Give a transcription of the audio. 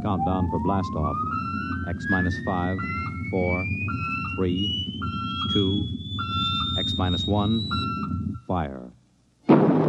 Countdown for blast off. X minus 5, 4, 3, 2, X minus 1, fire.